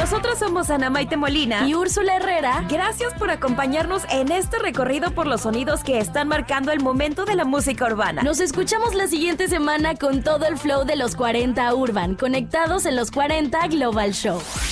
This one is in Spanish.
Nosotros somos Ana Maite Molina y Úrsula Herrera. Gracias por acompañarnos en este recorrido por los sonidos que están marcando el momento de la música urbana. Nos escuchamos la siguiente semana con todo el flow de los 40 Urban, conectados en los 40 Global Show.